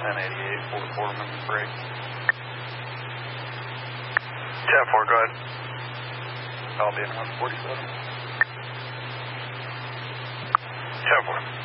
1088, 44 minutes break. 10-4, go ahead. I'll be in 147. 10-4.